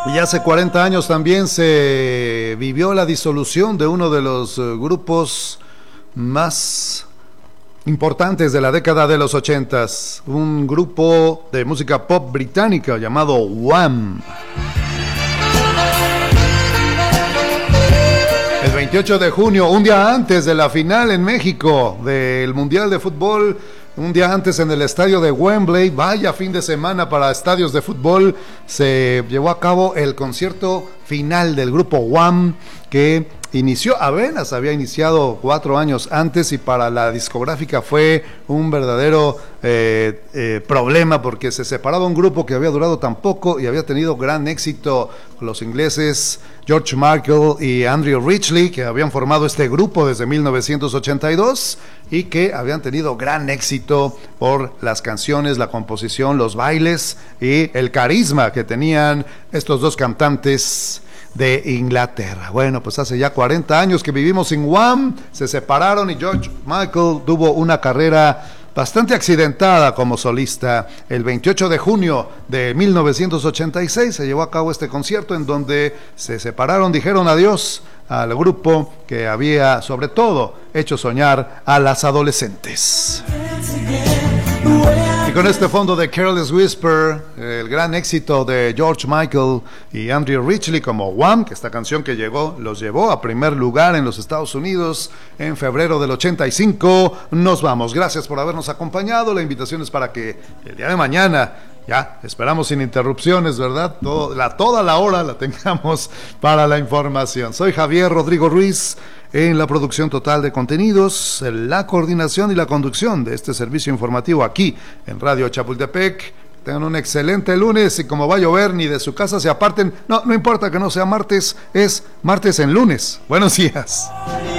Y hace 40 años también se vivió la disolución de uno de los grupos más importantes de la década de los 80s, un grupo de música pop británica llamado Wham. El 28 de junio, un día antes de la final en México del Mundial de Fútbol, un día antes en el estadio de Wembley, vaya fin de semana para estadios de fútbol, se llevó a cabo el concierto final del grupo Wham, que apenas había iniciado 4 años antes, y para la discográfica fue un verdadero problema, porque se separaba un grupo que había durado tan poco y había tenido gran éxito. Los ingleses George Michael y Andrew Ridgeley, que habían formado este grupo desde 1982 y que habían tenido gran éxito por las canciones, la composición, los bailes y el carisma que tenían estos dos cantantes de Inglaterra. Bueno, pues hace ya 40 años que vivimos sin Wham, se separaron y George Michael tuvo una carrera bastante accidentada como solista. El 28 de junio de 1986 se llevó a cabo este concierto en donde se separaron, dijeron adiós al grupo que había sobre todo hecho soñar a las adolescentes. Y con este fondo de Careless Whisper, el gran éxito de George Michael y Andrew Ridgeley como Wham, que esta canción que los llevó a primer lugar en los Estados Unidos en febrero del 85, nos vamos. Gracias por habernos acompañado. La invitación es para que el día de mañana, ya esperamos sin interrupciones, ¿verdad? Toda la hora la tengamos para la información. Soy Javier Rodrigo Ruiz, en la producción total de contenidos, la coordinación y la conducción de este servicio informativo aquí en Radio Chapultepec. Tengan un excelente lunes, y como va a llover, ni de su casa se aparten. No importa que no sea martes, es martes en lunes. Buenos días.